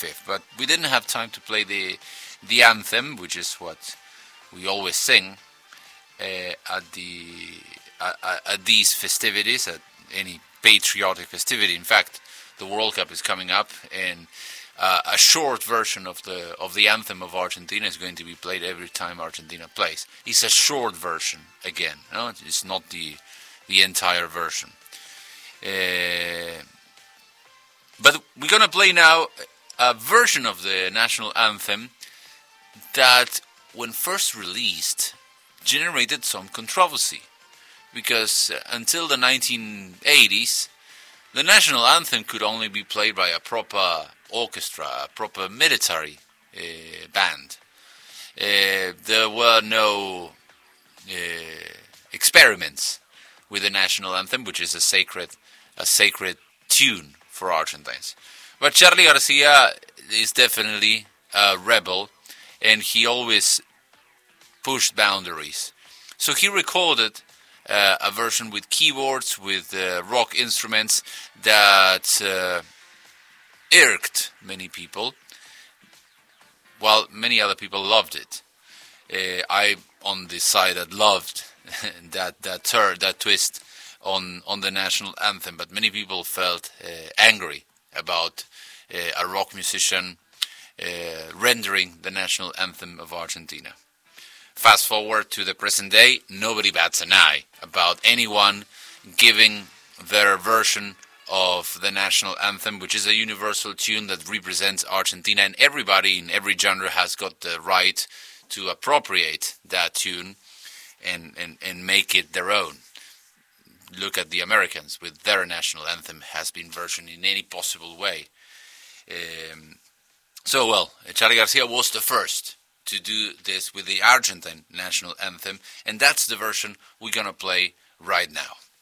25th. But we didn't have time to play the anthem, which is what we always sing at these festivities, at any patriotic festivity. In fact, the World Cup is coming up, and a short version of the anthem of Argentina is going to be played every time Argentina plays. It's a short version again. No, it's not the entire version. But we're gonna play now a version of the national anthem that, when first released, generated some controversy, because until the 1980s, the national anthem could only be played by a proper orchestra, a proper military band. There were no experiments with the national anthem, which is a sacred tune for Argentines. But Charly Garcia is definitely a rebel, and he always pushed boundaries. So he recorded a version with keyboards, with rock instruments that irked many people, while many other people loved it. I on the side that loved that twist on the national anthem, but many people felt angry about a rock musician rendering the national anthem of Argentina. Fast forward to the present day, nobody bats an eye about anyone giving their version of the national anthem, which is a universal tune that represents Argentina, and everybody in every genre has got the right to appropriate that tune and make it their own. Look at the Americans with their national anthem has been versioned in any possible way. Charly Garcia was the first to do this with the Argentine national anthem, and that's the version we're going to play right now.